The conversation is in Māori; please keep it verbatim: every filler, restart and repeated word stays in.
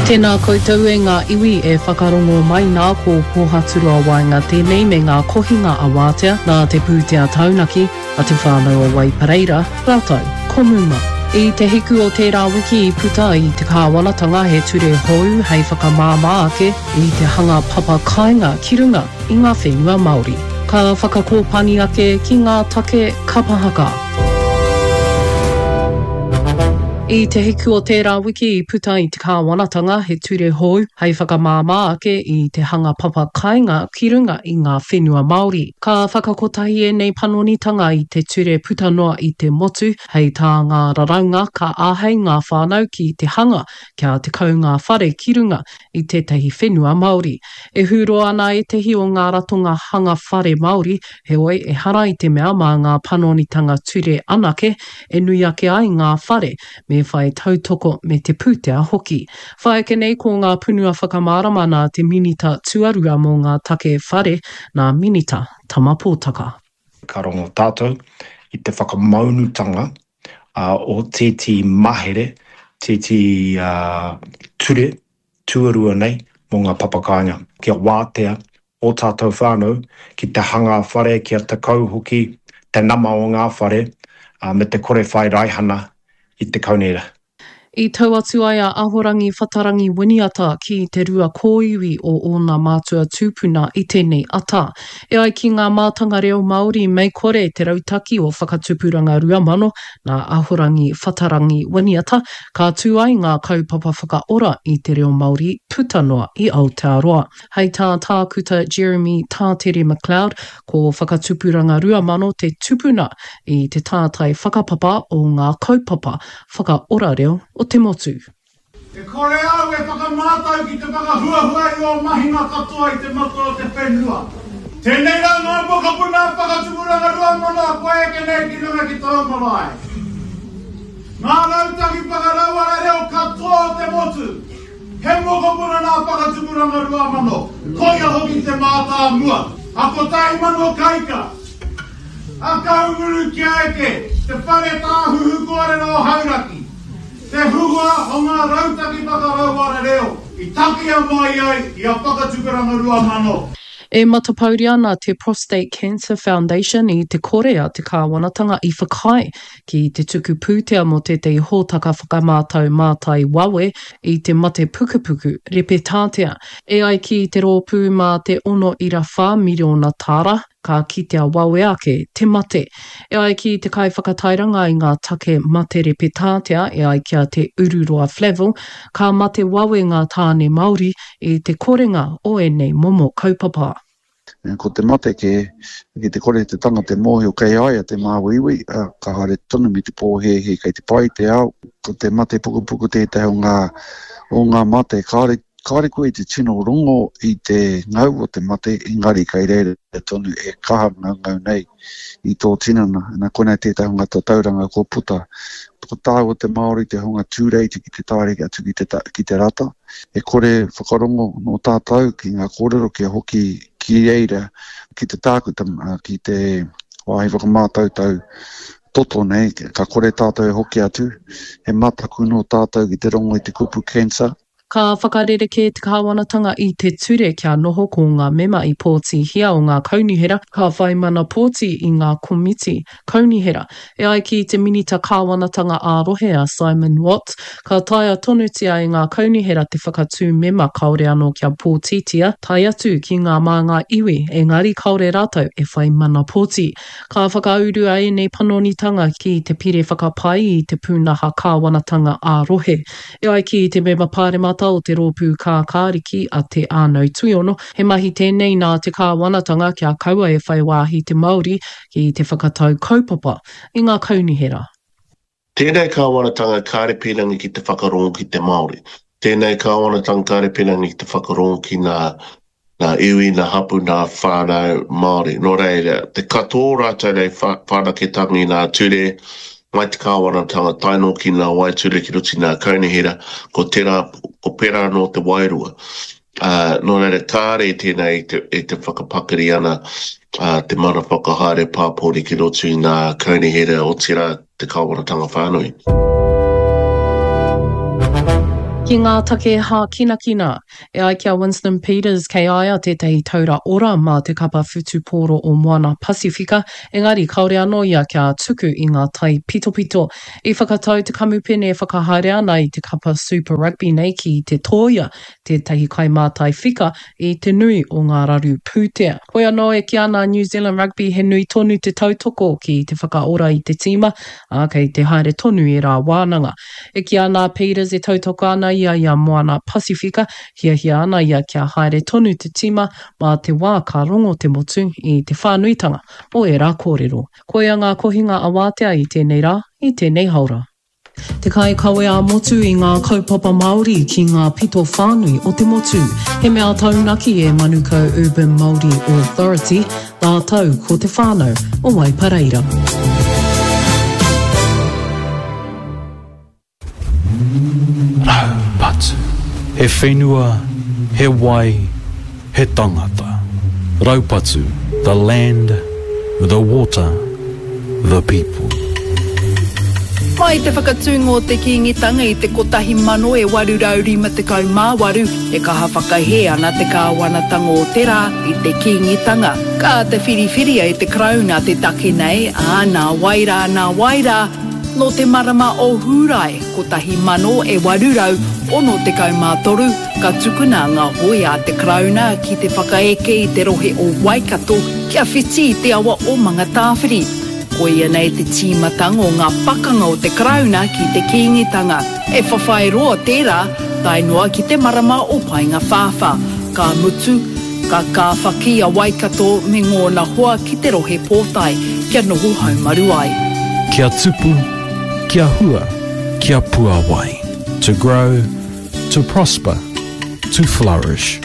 Tēnā koutou e ngā iwi e whakarongo mai nā ko pōhaturua wainga tēnei me ngā kohinga a wātea nā te pūtea taunaki a te whānau a Waipareira, rātou, komunga. I te hiku o tērā wiki i puta i te kāwanatanga he ture hou hei whakamāmā ake i te hanga papa kāinga ki runga i ngā whenua Māori. Ka whakakōpani ake ki ngā take kapahaka. I te hiku o tērā wiki i puta i te kāwanatanga he ture hou hei whakamāmā ake i te hanga papa kāinga ki runga i ngā whenua Māori. Ka whakakotahi e nei panonitanga i te ture puta noa i te motu hei tā ngā raraunga ka āhei ngā whānau ki te hanga kia te kaunga whare ki runga i tētahi whenua Māori. E huro ana e tehi o ngā ratonga hanga whare Māori he oi e hara i te mea mā ngā panonitanga ture anake e nui ake ai ngā whare me whai tautoko me te pūtea hoki. Whai ke nei ko ngā punua whakamārama nā te minita tuarua mō ngā take whare nā minita tamapōtaka. Ka rongo tātou i te whakamaunutanga uh, o tēti mahere, tēti uh, ture, tuarua nei mō ngā papakāinga. Kia wātea o tātou whānau ki te hanga whare, kia te kauhoki, te nama o ngā whare, uh, me te kore whai raihana i te kaunera. I tau atu ai a ahorangi whatarangi winiata ki te rua kōiwi o ōna mātua tūpuna i tēnei ata. E ai ki ngā mātanga reo Māori mei kore te rautaki o whakatupuranga ruamano nā ahorangi whatarangi winiata ka tū ai ngā kaupapa whakaora i te reo Māori putanoa i Aotearoa. Hei tā tākuta Jeremy Tātere McLeod ko whakatupuranga ruamano te tupuna i te tātai whakapapa o ngā kaupapa whakaora reo o te motu. E kore au e whakamātau ki te whakahuahua i o mahina katoa i te motu o te whenua. Tēnei rau ngā pokapuna whakatumuranga rua mono a koe ke nei ki runga ki tau marae. Ngā rautaki whakarauara reo katoa o te motu. He mokopuna nā whakatumuranga rua mono. Koia hoki te mātā mua. Ako tai mano kaika. A kaunguru kia eke. Te whare tāhuhu kore no hauraki. Te hua o ngā rautaki whakarauara reo, i takia mai ai i a whakatukuranga rua mano. E matapauri ana te Prostate Cancer Foundation i te korea te kāwanatanga i whakai ki te tuku pūtea mo te te hōtaka whakamātau mātai wawe i te mate pukupuku repe tātea. E ai ki te rōpū mā te ono ira whā miriona tāra ka kitea wawe ake te mate. E ai ki te kai whakatairanga i ngā take mate repe tātea e ai kia te ururoa Flavel ka mate wawe ngā tāne Māori i te korenga o e nei momo kaupapa. Ko te mate ke, ki te kore te tanga te mohi o kei ai a te māwiwi, ka hare tonu mi te pōhehe kei te pai te au. Ko te mate puku puku tētai o ngā, o ngā mate, ka hare, ka hare koe te tino rongo i te ngau o te mate, ingari kei reire tonu e kaha ngau ngau nei i tō tinana. Nā konei tētai o ngā tō tauranga ko puta. Ko tāu o te Māori te honga tūreiti ki te tāreki atu ki te, ki te rata. E kore whakarongo no tātou ki ngā kōrero kia hoki ki eira, ki te tākuta, ki te wāhi whakamātau tau toto nei, ka kore tātou e hoki atu, he mataku no tātou ki te rongo i te kupu cancer. Ka whakarereke te kāwanatanga i te ture kia noho ko ngā mema i pōti hia o ngā kaunihera, ka whai mana pōti i ngā komiti kaunihera. E ai ki te minita kāwanatanga ārohe a Simon Watt, ka taia tonutia i ngā kaunihera te whakatū mema kaore anō kia pōtitia, tai atu ki ngā māngā iwi, engari kaore rātou e whai mana pōti. Ka whakauru ai nei panonitanga ki te pire whakapai i te pūnaha kāwanatanga ārohe. E ai ki te mema pāremata o te rōpū kā kāriki a te ānau tuiono, he mahi tēnei nā te kāwanatanga kia kaua e whai wāhi te Māori ki te whakatau kaupapa i ngā kaunihera. Tēnei kāwanatanga kārepinangi ki te whakarongo ki te Māori. Tēnei kāwanatanga kārepinangi ki te whakarongo ki nā, nā iwi, nā hapu, nā whānau Māori. Nō reira, te katoa rātou nei whānaketangi nā ture, mai te kāwanatanga taino ki ngā waiture ki ruti ngā kaunihera, ko tērā, ko pērā no te wairua. Uh, no reira, kāre tēnei e te, e te whakapakari ana uh, te mana whakahare pāpori ki ruti ngā kaunihera o tērā te kāwanatanga whānui. Ki ngā take ha kina kina, e ai kia Winston Peters kei aia tētahi taura ora mā te kapa whutu pōro o Moana Pasifika, engari kaore anō ia kia tuku i ngā tai pito pito. I whakatau te kamupene e whakahaere ana i te kapa Super Rugby nei ki te toia, tētahi kai mātai whika i te nui o ngā raru pūtea. Koe anō e ki ana New Zealand Rugby he nui tonu te tautoko ki te whakaora i te tīma, a kei te haere tonu i rā wānanga. E ki ana Peters e tautoko ana ia ia Moana Pasifika, hia hia ana ia kia haere tonu te tima mā te wā ka rongo te motu i te whānuitanga o e rā kōrero. Koe a ngā kohinga a wātea i tēnei rā, i tēnei haura. Te kai kawe a motu i ngā kaupapa Māori ki ngā pito whānui o te motu. He mea taunaki e Manukau Urban Māori Authority, nā tau ko te whānau o Waipareira. Raupatu, he whenua, he wai, he tangata. Raupatu, the land, the water, the people. Mai te whakatūngo te kingitanga i te kotahi mano e waru raurima te kau mā waru, e kaha whakahe ana te kāwanatanga o te rā i te kingitanga. Ka te whiriwhiria i te krauna te take nei, a nā waira, nā waira, no te marama o Hurai, kotahi mano e warurau, ono te kau mā toru, ka tukuna ngā hoi a te krauna ki te whakaeke i te rohe o Waikato, kia whiti i te awa o mga tāwhiri. Koia nei te tīmatanga o ngā pakanga o te krauna ki te kingitanga. E whawhai roa tērā, tai noa ki te marama o Painga Whawha. Ka mutu, ka kāwhaki a Waikato me ngōna hoa ki te rohe pōtai, kia noho haumaru ai. Kia tupu, kia hua, kia pua wai. To grow, to prosper, to flourish.